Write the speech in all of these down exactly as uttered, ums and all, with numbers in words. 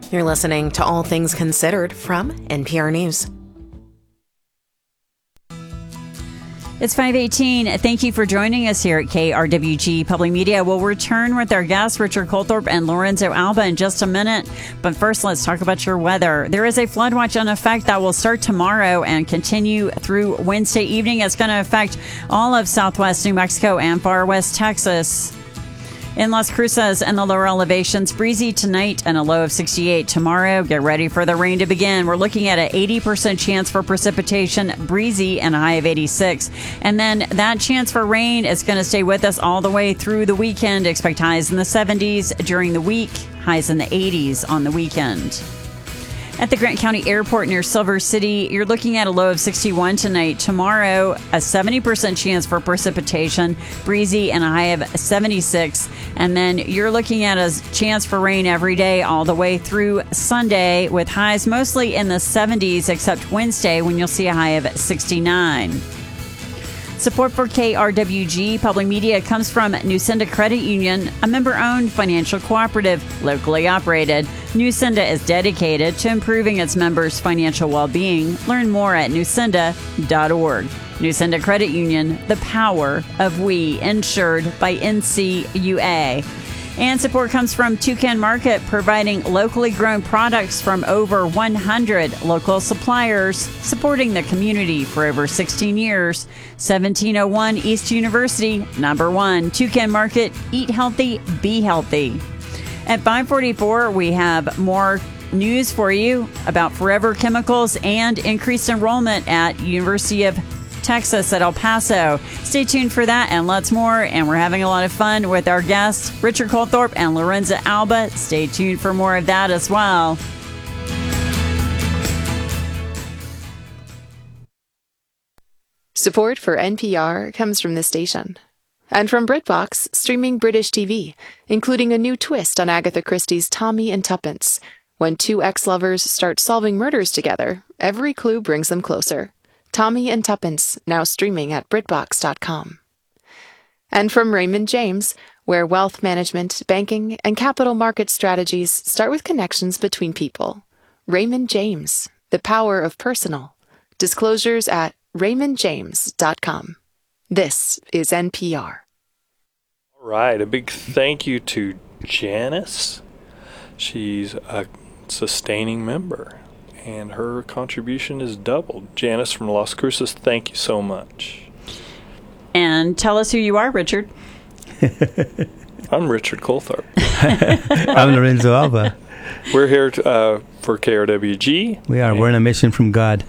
You're listening to All Things Considered from N P R News. It's five eighteen. Thank you for joining us here at K R W G Public Media. We'll return with our guests, Richard Colthorpe and Lorenzo Alba, in just a minute. But first, let's talk about your weather. There is a flood watch in effect that will start tomorrow and continue through Wednesday evening. It's going to affect all of southwest New Mexico and far west Texas. In Las Cruces and the lower elevations, breezy tonight and a low of sixty-eight. Tomorrow, get ready for the rain to begin. We're looking at an eighty percent chance for precipitation, breezy, and a high of eighty-six. And then that chance for rain is going to stay with us all the way through the weekend. Expect highs in the seventies during the week, highs in the eighties on the weekend. At the Grant County Airport near Silver City, you're looking at a low of sixty-one tonight. Tomorrow, a seventy percent chance for precipitation, breezy, and a high of seventy-six. And then you're looking at a chance for rain every day all the way through Sunday, with highs mostly in the seventies, except Wednesday when you'll see a high of sixty-nine. Support for K R W G Public Media comes from Newsenda Credit Union, a member-owned financial cooperative, locally operated. Newsenda is dedicated to improving its members' financial well-being. Learn more at newsenda dot org. Newsenda Credit Union, the power of we, insured by N C U A. And support comes from Toucan Market, providing locally grown products from over one hundred local suppliers, supporting the community for over sixteen years. seventeen oh one East University, number one. Toucan Market, eat healthy, be healthy. At five forty-four, we have more news for you about Forever Chemicals and increased enrollment at University of Texas at El Paso. Stay tuned for that and lots more. And we're having a lot of fun with our guests, Richard Colthorpe and Lorenzo Alba. Stay tuned for more of that as well. Support for N P R comes from this station. And from BritBox, streaming British T V, including a new twist on Agatha Christie's Tommy and Tuppence. When two ex-lovers start solving murders together, every clue brings them closer. Tommy and Tuppence, now streaming at Britbox dot com. And from Raymond James, where wealth management, banking, and capital market strategies start with connections between people. Raymond James, the power of personal. Disclosures at Raymond James dot com. This is N P R. All right, a big thank you to Janice. She's a sustaining member, and her contribution is doubled. Janice from Las Cruces, thank you so much. And tell us who you are, Richard. I'm Richard Colthorpe. I'm Lorenzo Alba. We're here to, uh, for K R W G. We are. We're on a mission from God.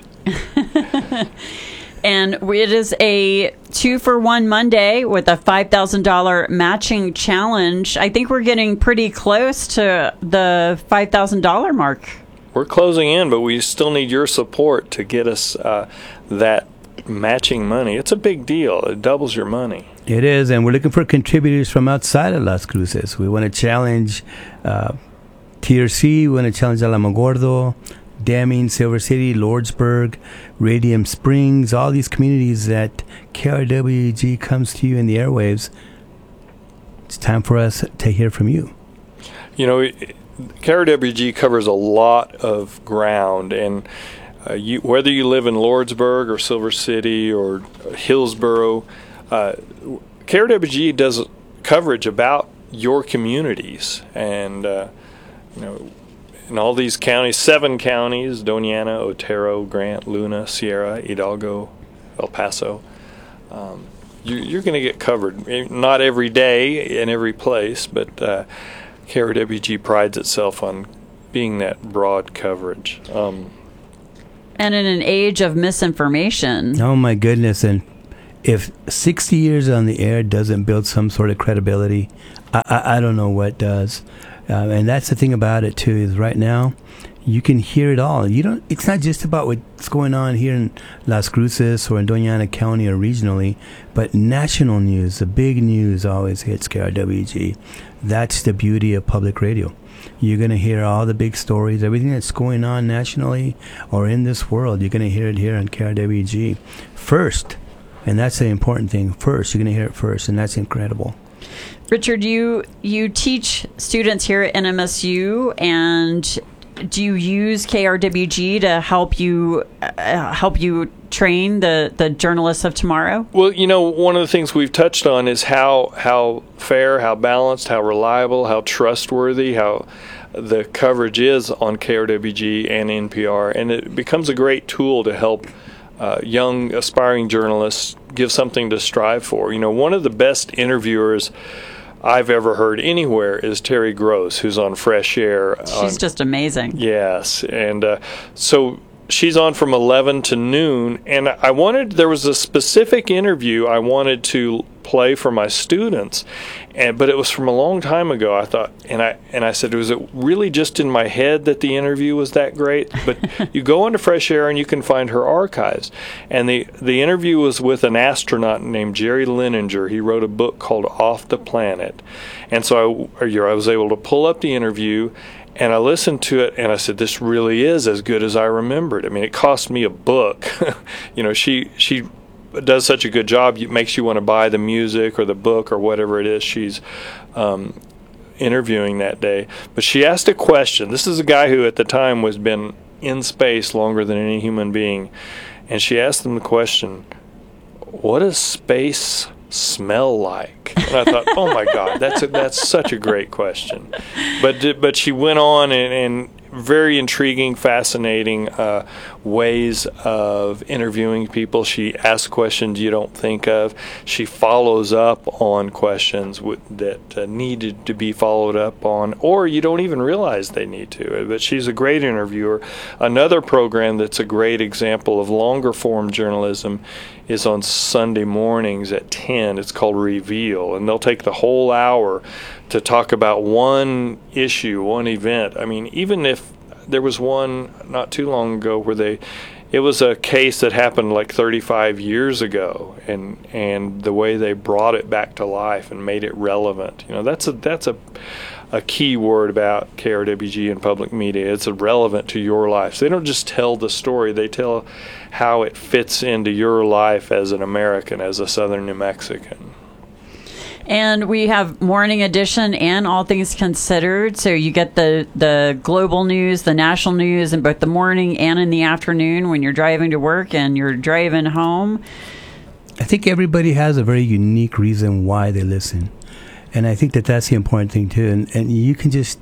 And it is a two-for-one Monday with a five thousand dollars matching challenge. I think we're getting pretty close to the five thousand dollars mark. We're closing in, but we still need your support to get us uh, that matching money. It's a big deal. It doubles your money. It is, and we're looking for contributors from outside of Las Cruces. We want to challenge uh, T R C. We want to challenge Alamogordo, Deming, Silver City, Lordsburg, Radium Springs, all these communities that K R W G comes to you in the airwaves. It's time for us to hear from you. You know, K R W G covers a lot of ground, and uh, you, whether you live in Lordsburg or Silver City or Hillsboro, uh, K R W G does coverage about your communities, and uh, you know, in all these counties, seven counties, Doñana, Otero, Grant, Luna, Sierra, Hidalgo, El Paso, um, you, you're going to get covered. Not every day in every place, but uh, K R W G prides itself on being that broad coverage. Um, and in an age of misinformation. Oh, my goodness. And if sixty years on the air doesn't build some sort of credibility, I, I, I don't know what does. Uh, and that's the thing about it, too, is right now you can hear it all. You don't. It's not just about what's going on here in Las Cruces or in Doñana County or regionally, but national news, the big news always hits K R W G. That's the beauty of public radio. You're going to hear all the big stories, everything that's going on nationally or in this world. You're going to hear it here on K R W G first. And that's the important thing. First, you're going to hear it first, and that's incredible. Richard, you you teach students here at N M S U, and do you use K R W G to help you uh, help you train the, the journalists of tomorrow? Well, you know, one of the things we've touched on is how how fair, how balanced, how reliable, how trustworthy, how the coverage is on K R W G and N P R, and it becomes a great tool to help uh, young aspiring journalists give something to strive for. You know, one of the best interviewers I've ever heard anywhere is Terry Gross, who's on Fresh Air. She's on, just amazing. Yes, and uh, so she's on from eleven to noon, and I wanted, there was a specific interview I wanted to play for my students, and but it was from a long time ago. I thought, and I and I said, was it really just in my head that the interview was that great? But you go into Fresh Air and you can find her archives, and the the interview was with an astronaut named Jerry Linenger. He wrote a book called Off the Planet, and so I, I was able to pull up the interview. And I listened to it, and I said, "This really is as good as I remembered." I mean, it cost me a book. you know, she she does such a good job. It makes you want to buy the music or the book or whatever it is she's um, interviewing that day. But she asked a question. This is a guy who, at the time, was been in space longer than any human being, and she asked him the question, "What does space smell like?" And I thought, oh my God, that's a, that's such a great question. But but she went on and, and very intriguing, fascinating uh, ways of interviewing people. She asks questions you don't think of. She follows up on questions w- that uh, needed to be followed up on, or you don't even realize they need to. But she's a great interviewer. Another program that's a great example of longer form journalism is on Sunday mornings at ten. It's called Reveal, and they'll take the whole hour to talk about one issue, one event. I mean, even if there was one not too long ago where they, it was a case that happened like thirty-five years ago, and and the way they brought it back to life and made it relevant. You know, that's a that's a a key word about K R W G and public media. It's relevant to your life. So they don't just tell the story, they tell how it fits into your life as an American, as a Southern New Mexican. And we have Morning Edition and All Things Considered. So you get the, the global news, the national news in both the morning and in the afternoon when you're driving to work and you're driving home. I think everybody has a very unique reason why they listen. And I think that that's the important thing, too. And, and you can just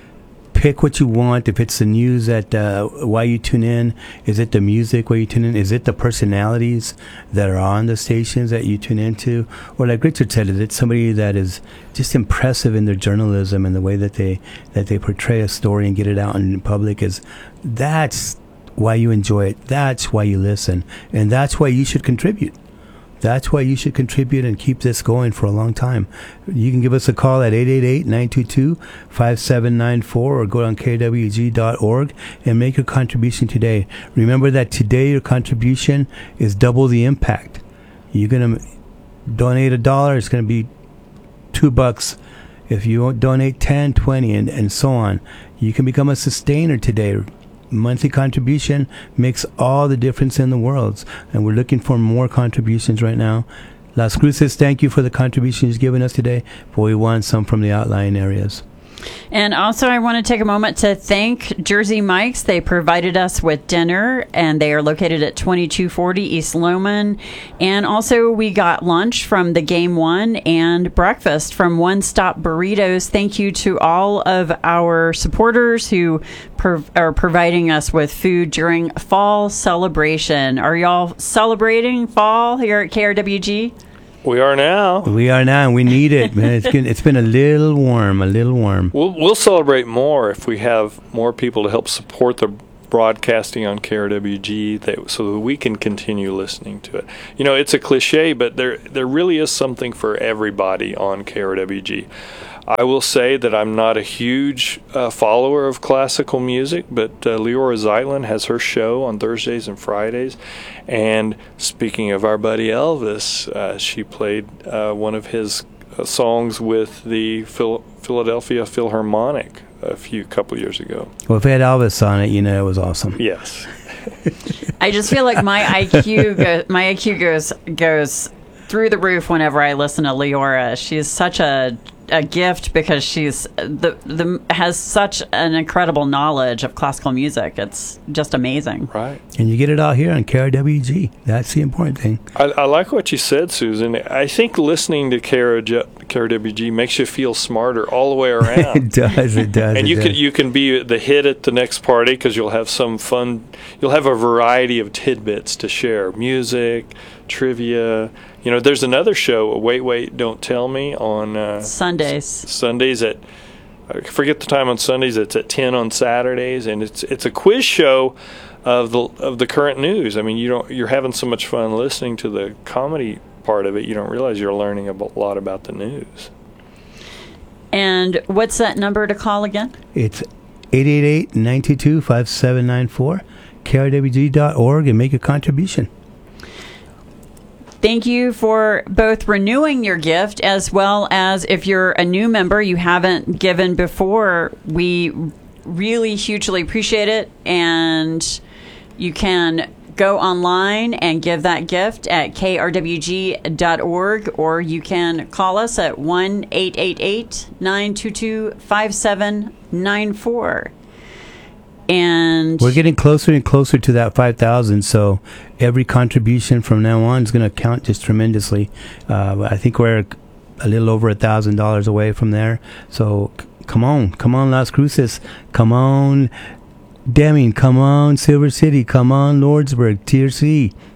pick what you want. If it's the news, that uh, why you tune in. Is it the music why you tune in? Is it the personalities that are on the stations that you tune into? Or like Richard said, is it somebody that is just impressive in their journalism and the way that they that they portray a story and get it out in public? Is that's why you enjoy it. That's why you listen. And that's why you should contribute. That's why you should contribute and keep this going for a long time. You can give us a call at eight eight eight, nine two two, five seven nine four or go on K W G dot org and make your contribution today. Remember that today your contribution is double the impact. You're going to donate a dollar, it's going to be two bucks. If you donate ten, twenty, and, and so on, you can become a sustainer today. Monthly contribution makes all the difference in the world, and we're looking for more contributions right now. Las Cruces, thank you for the contributions you've given us today, but we want some from the outlying areas. And also, I want to take a moment to thank Jersey Mike's. They provided us with dinner, and they are located at twenty-two forty East Loman. And also, we got lunch from the Game One and breakfast from One Stop Burritos. Thank you to all of our supporters who per- are providing us with food during fall celebration. Are y'all celebrating fall here at K R W G? We are now. We are now, and we need it, man. It's been, it's been a little warm, a little warm. We'll, we'll celebrate more if we have more people to help support the broadcasting on K R W G that, so that we can continue listening to it. You know, it's a cliche, but there there really is something for everybody on K R W G. I will say that I'm not a huge uh, follower of classical music, but uh, Leora Zeitlin has her show on Thursdays and Fridays. And speaking of our buddy Elvis, uh, she played uh, one of his uh, songs with the Phil- Philadelphia Philharmonic a few couple years ago. Well, if it had Elvis on it, you know, it was awesome. Yes. I just feel like my I Q go, my I Q goes goes through the roof whenever I listen to Leora. She is such a a gift because she's the the has such an incredible knowledge of classical music. It's just amazing. Right. And you get it all here on K R W G. That's the important thing. I, I like what you said, Susan. I think listening to K R W G makes you feel smarter all the way around. It does. It does. And it you does. can you can be the hit at the next party because you'll have some fun. You'll have a variety of tidbits to share: music, trivia. You know, there's another show, Wait, Wait, Don't Tell Me, on uh, Sundays. Sundays at I forget the time on Sundays. It's at ten on Saturdays, and it's it's a quiz show of the of the current news. I mean, you don't you're having so much fun listening to the comedy part of it. You don't realize you're learning a lot about the news. And what's that number to call again? It's eight eight eight, nine two two, five seven nine four, K R W G dot org, and make a contribution. Thank you for both renewing your gift as well as if you're a new member, you haven't given before. We really hugely appreciate it. And you can go online and give that gift at K R W G dot org, or you can call us at one eight eight eight, nine two two, five seven nine four. And we're getting closer and closer to that five thousand, so every contribution from now on is going to count just tremendously. Uh, I think we're a little over a thousand dollars away from there. So c- come on, come on, Las Cruces, come on, Deming, come on, Silver City, come on, Lordsburg, Tier C.